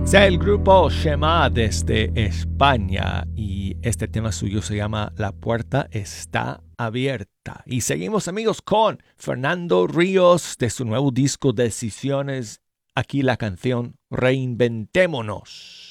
El grupo Shema desde España y este tema suyo se llama La puerta está abierta. Y seguimos amigos con Fernando Ríos de su nuevo disco Decisiones. Aquí la canción Reinventémonos.